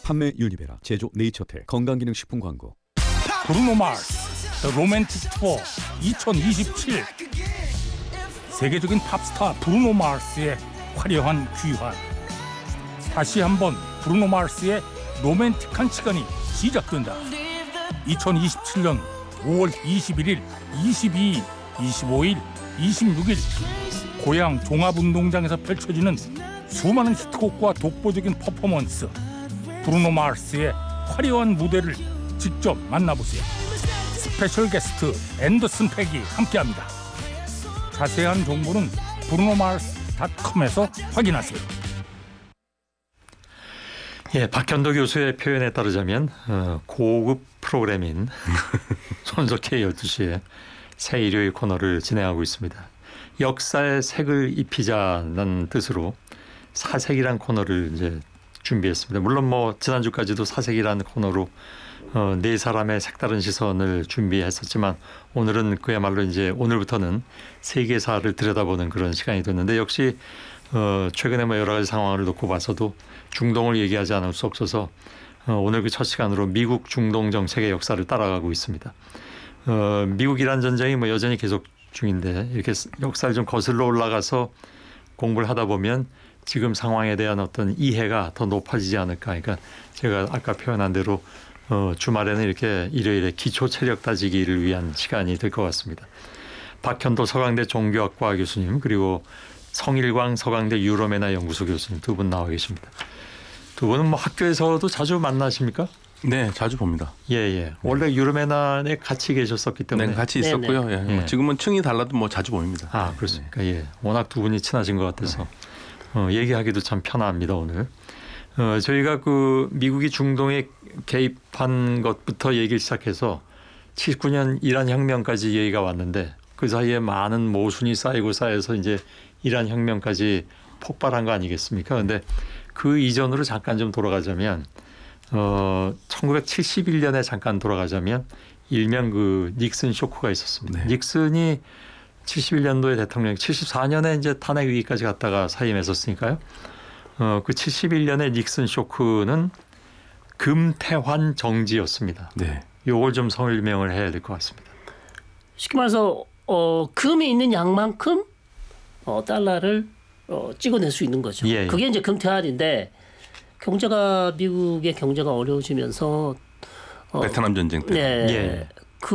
판매 유니베라, 제조 네이처텍, 건강기능식품 광고. 브루노 마스 The Romantic Tour 2027. 세계적인 팝스타 브루노 마스의 화려한 귀환. 다시 한번 브루노 마스의 로맨틱한 시간이 시작된다. 2027년 5월 21일, 22일, 25일, 26일 고향 종합운동장에서 펼쳐지는 수많은 히트곡과 독보적인 퍼포먼스. 브루노 마스의 화려한 무대를 직접 만나보세요. 스페셜 게스트 앤더슨 팩이 함께합니다. 자세한 정보는 brunomars.com에서 확인하세요. 예, 박현도 교수의 표현에 따르자면 고급 프로그램인 손석희 12시에 새 일요일 코너를 진행하고 있습니다. 역사의 색을 입히자는 뜻으로 사색이란 코너를 이제 준비했습니다. 물론 뭐 지난주까지도 사색이라는 코너로 네 사람의 색다른 시선을 준비했었지만 오늘은 그야말로 이제 오늘부터는 세계사를 들여다보는 그런 시간이 됐는데 역시 최근에 뭐 여러 가지 상황을 놓고 봐서도 중동을 얘기하지 않을 수 없어서 오늘 그 첫 시간으로 미국 중동 정책의 역사를 따라가고 있습니다. 미국-이란 전쟁이 뭐 여전히 계속 중인데 이렇게 역사를 좀 거슬러 올라가서 공부를 하다 보면 지금 상황에 대한 어떤 이해가 더 높아지지 않을까. 그러니까 제가 아까 표현한 대로 주말에는 이렇게 일요일에 기초 체력 다지기를 위한 시간이 될 것 같습니다. 박현도 서강대 종교학과 교수님 그리고 성일광 서강대 유럽연화 연구소 교수님 두 분 나와 계십니다. 두 분은 뭐 학교에서도 자주 만나십니까? 네, 자주 봅니다. 예. 원래 유럽연화에 같이 계셨었기 때문에 네, 같이 있었고요. 예. 지금은 층이 달라도 뭐 자주 보입니다. 아, 그렇습니까? 예. 워낙 두 분이 친하신 것 같아서 얘기하기도 참 편합니다 오늘. 저희가 그 미국이 중동에 개입한 것부터 얘기를 시작해서 79년 이란 혁명까지 얘기가 왔는데 그 사이에 많은 모순이 쌓여서 이제 이란 혁명까지 폭발한 거 아니겠습니까? 그런데 그 이전으로 잠깐 좀 돌아가자면 1971년에 잠깐 돌아가자면 일명 그 닉슨 쇼크가 있었습니다. 네. 닉슨이 71년도에 대통령, 74년에 이제 탄핵 위기까지 갔다가 사임했었으니까요. 그 71년의 닉슨 쇼크는 금태환 정지였습니다. 네. 요걸 좀 설명을 해야 될 것 같습니다. 쉽게 말해서 금이 있는 양만큼 달러를 찍어낼 수 있는 거죠. 예. 그게 이제 금태환인데 미국의 경제가 어려워지면서 베트남 전쟁 때. 네. 예.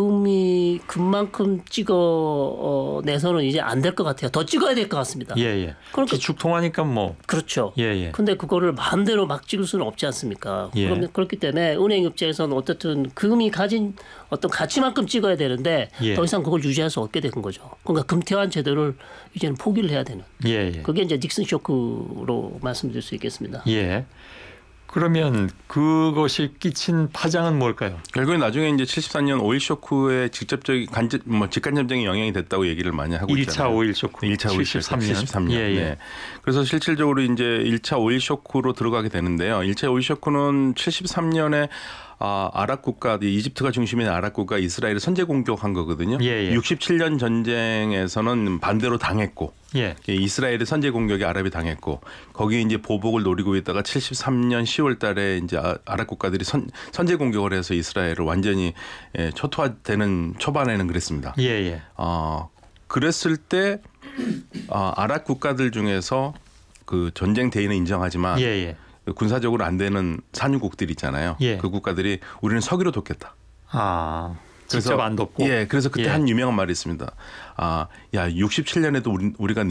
금만큼 찍어내서는 이제 안 될 것 같아요. 더 찍어야 될 것 같습니다. 예. 그러니까 기축 통화니까 뭐. 그렇죠. 예. 근데 그거를 마음대로 막 찍을 수는 없지 않습니까? 예. 그렇기 때문에 은행 입장에서는 어쨌든 금이 가진 어떤 가치만큼 찍어야 되는데 예. 더 이상 그걸 유지할 수 없게 되는 거죠. 그러니까 금태환 제도를 이제는 포기를 해야 되는. 예. 그게 이제 닉슨 쇼크로 말씀드릴 수 있겠습니다. 예. 그러면 그것이 끼친 파장은 뭘까요? 결국에 나중에 이제 74년 오일 쇼크의 직접적인 직간접적인 영향이 됐다고 얘기를 많이 하고 1차 있잖아요. 오일 쇼크. 1차 오일 쇼크. 73년. 예. 네. 그래서 실질적으로 이제 1차 오일 쇼크로 들어가게 되는데요. 1차 오일 쇼크는 73년에 아랍 국가, 이집트가 중심인 아랍 국가 이스라엘을 선제 공격한 거거든요. 예. 67년 전쟁에서는 반대로 당했고, 예. 이스라엘의 선제 공격에 아랍이 당했고, 거기에 이제 보복을 노리고 있다가 73년 10월달에 이제 아랍 국가들이 선제 공격을 해서 이스라엘을 완전히 초토화되는 초반에는 그랬습니다. 예. 그랬을 때 아랍 국가들 중에서 그 전쟁 대의는 인정하지만. 예. 군사적으로 안 되는 산유국들 있잖아요. 예. 그 국가들이 우리는 서기로 돕겠다. 직접 안 돕고. 그래서 그때 한 유명한 말이 있습니다. 야, 67년에도 우리가